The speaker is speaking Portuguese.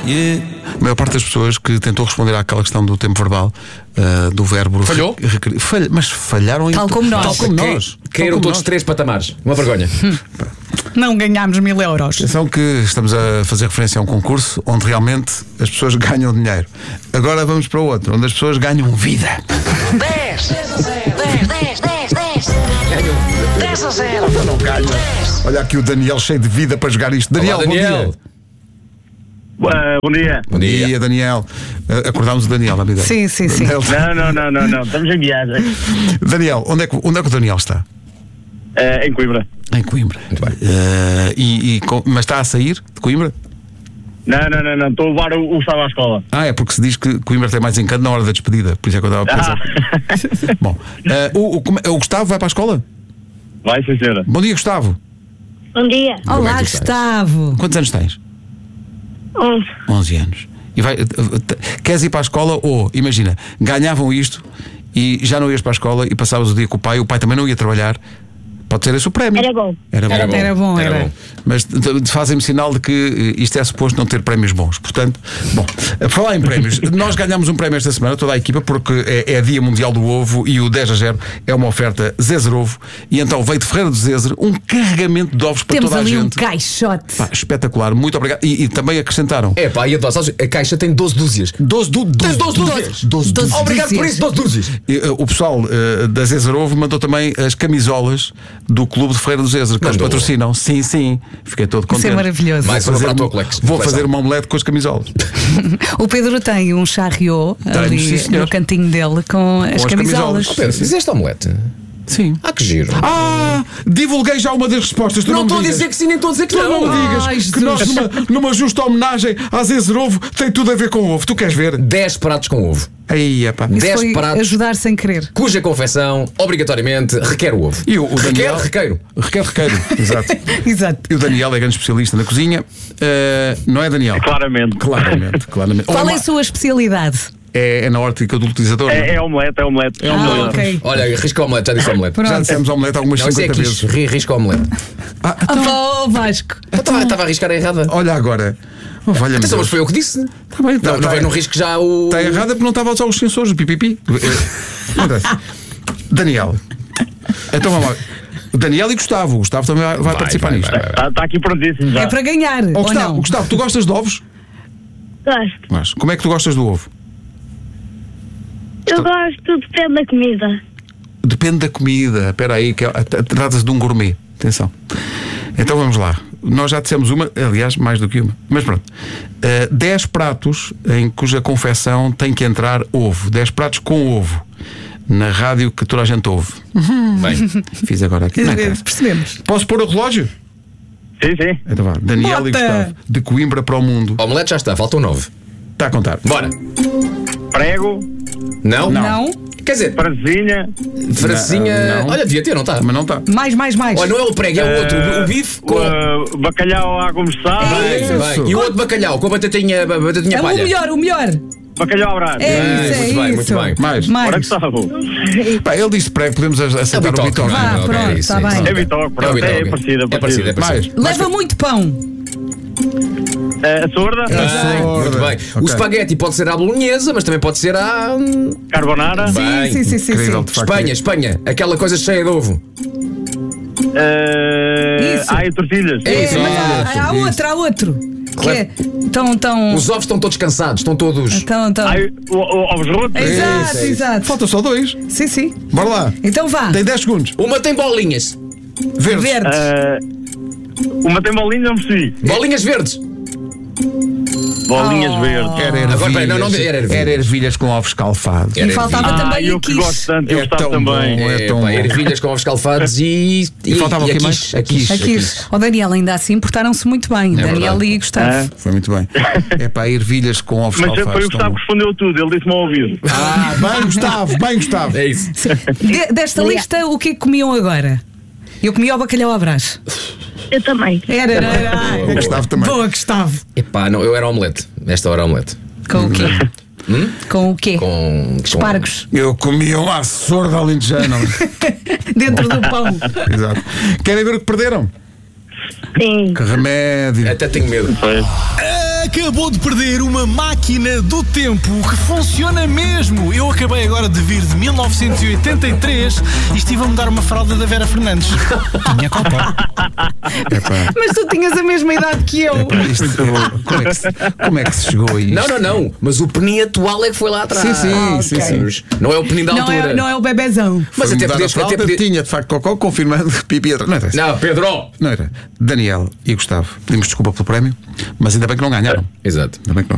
A maior parte das pessoas que tentou responder àquela questão do tempo verbal, do verbo... Falhou? Mas falharam em... Tal como nós. Tal como nós. Caíram todos 3 patamares. Uma vergonha. Não ganhámos 1000 euros. Atenção que estamos a fazer referência a um concurso onde realmente as pessoas ganham dinheiro. Agora vamos para o outro, onde as pessoas ganham vida. 10 a 0. Não ganham. Olha aqui o Daniel cheio de vida para jogar isto. Daniel, Olá, bom Daniel. dia. Bom dia. Bom dia. Daniel. Acordámos o Daniel, na vida. Sim. Daniel. Não. Estamos em viagem. Daniel, onde é que o Daniel está? Em Coimbra. Em Coimbra. Muito bem. Mas está a sair de Coimbra? Não. Estou a levar o Gustavo à escola. É porque se diz que Coimbra tem mais encanto na hora da despedida. Por isso é que eu estava a pensar. Bom, o Gustavo vai para a escola? Vai, sim, senhora. Bom dia, Gustavo. Bom dia. Olá, é que tu Gustavo. Quantos anos tens? 11. 11 anos. E queres ir para a escola ou, imagina, ganhavam isto e já não ias para a escola e passavas o dia com o pai também não ia trabalhar. Pode ser esse o prémio. Era bom. Era bom. Mas fazem-me sinal de que isto é suposto não ter prémios bons. Portanto, bom, a falar em prémios, nós ganhamos um prémio esta semana, toda a equipa, porque é Dia Mundial do Ovo e o 10 a 0 é uma oferta Zezer Ovo. E então veio de Ferreira do Zezer um carregamento de ovos para Temos toda a ali um gente. caixote. Pá, espetacular, muito obrigado. E também acrescentaram É pá, e a sabes, a caixa tem 12 dúzias. 12 Tens 12 dúzias. 12 dúzias. Obrigado por isso, 12 dúzias. O pessoal da Zezer Ovo mandou também as camisolas do Clube de Ferreira do Zezer, que eles Mandou. patrocinam. Sim, fiquei todo contente. Isso é maravilhoso. Mais uma para a tua coleção. Vou fazer uma omelete com as camisolas. O Pedro tem um charriot ali sim, senhor. no cantinho dele com as as camisolas. camisolas. Pedro, fizeste omelete? Sim. Ah, que giro. Divulguei já uma das respostas. Tu não me estou a digas. dizer que sim, nem estou a dizer que Tu não me digas Ai, que nós, Jesus. numa justa homenagem à Zezer Ovo, tem tudo a ver com ovo. Tu queres ver? 10 pratos com ovo. Aí, epá. Isso 10 foi pratos. ajudar sem querer. Cuja confecção, obrigatoriamente, requer o ovo. E o Daniel. Requeiro. Requeiro, exato. Exato. E o Daniel é grande especialista na cozinha. Não é, Daniel? Claramente. Claramente. Qual é a sua especialidade? É na ótica do utilizador. não é? É omelete. Ok. Olha, risca omelete, já disse omelete. Pronto. Já dissemos omelete algumas Não, isso é 50 quiche. vezes. Risca omelete. Oh, Vasco. Estava a arriscar a errada. Olha agora. Valha-me Atenção, mas Deus. foi eu que disse. Tá bem, Não vai no risco já o. Está errada porque não estava a usar os sensores do pipipi. Não interessa. Daniel. Então vamos lá. Daniel e Gustavo. O Gustavo também vai participar nisto. Está aqui prontíssimo já. É para ganhar. Oh, ou Gustavo, não? Gustavo, tu gostas de ovos? Gosto. Mas como é que tu gostas do ovo? Eu gosto, depende da comida. Depende da comida. Espera aí, que trata-se de um gourmet. Atenção. Então vamos lá. Nós já dissemos uma, aliás, mais do que uma. Mas pronto. 10 pratos em cuja confecção tem que entrar ovo. 10 pratos com ovo. Na rádio que toda a gente ouve. Bem, Fiz agora aqui. Não interessa. Percebemos. Posso pôr o relógio? Sim. Então vá. Daniel Bota. e Gustavo. De Coimbra para o mundo. omelete já está, faltam 9. Está a contar. Bora. Prego, Não? Não? Quer dizer, francesinha. francesinha. Não. Olha, devia ter, não está? Mas não está. Mais. Olha, não é o prego, é o outro. O bife com. Bacalhau à começar. Bem. E o outro bacalhau com a batatinha É palha. o melhor. Bacalhau à brás. Muito bem. Mais. Ora, Gustavo. Pá, ele disse prego, podemos aceitar o bitoque. bitoque. Vá, Ok, pronto, isso, está isso. bem. É bitoque, pronto. É parecido. É parecido. Mais. Leva muito pão. A sorda. Muito bem. O Ok. espaguete pode ser à bolonhesa, mas também pode ser à. Carbonara. Bem. Sim. Incrível, de facto. Espanha. Aquela coisa cheia de ovo. Isso. E tortilhas. É isso. Mas há outro. Que é tão. Os ovos estão todos cansados, estão todos. Ovos rotos. Exato. Falta só 2. Sim. Bora lá. Então vá. Tem 10 segundos. Uma tem bolinhas. Verdes. Verdes. Uma tem bolinhas, não percebi. Bolinhas verdes. Bolinhas verdes. Era ervilhas. Agora, peraí, não, era ervilhas. Era ervilhas com ovos escalfados. E faltava também eu o que quiche. gosto tanto, eu É gostava tão também. bom. É tão bom. Ervilhas com ovos escalfados e faltava o a quê mais? quiche. A quiche. Aqui. O Daniel ainda assim portaram-se muito bem. Daniel verdade. e Gustavo. Foi muito bem. É para ervilhas com ovos Mas escalfados. foi o Gustavo que respondeu tudo, ele disse-me ao ouvido. Bem, Gustavo. É isso. Desta lista, o que é que comiam agora? Eu comia o bacalhau à brás. Eu também. Era. Gustavo também. Boa, Gustavo. Epá, não, eu era omelete. Esta hora omelete. Com o quê? Com o quê? Com Espargos. Eu comia uma sorda alentejana. Dentro do pão. Exato. Querem ver o que perderam? Sim. Que remédio. Até tenho medo. Foi. Acabou de perder uma máquina do tempo que funciona mesmo. Eu acabei agora de vir de 1983 e estive a mudar uma fralda da Vera Fernandes. Tinha Copa. Epá, Mas tu tinhas a mesma idade que eu. isto, como é que se chegou a isto? Não. Mas o penin atual é que foi lá atrás. Sim. Não é o penin da altura. Não é o bebezão. Mas Foi até mudar a podias fralda, tinha de facto cocó, confirmando que pipi atrás. Não era isso. Não, Pedro! Não era. Daniel e Gustavo, pedimos desculpa pelo prémio, mas ainda bem que não ganharam. Exato. Ainda bem que não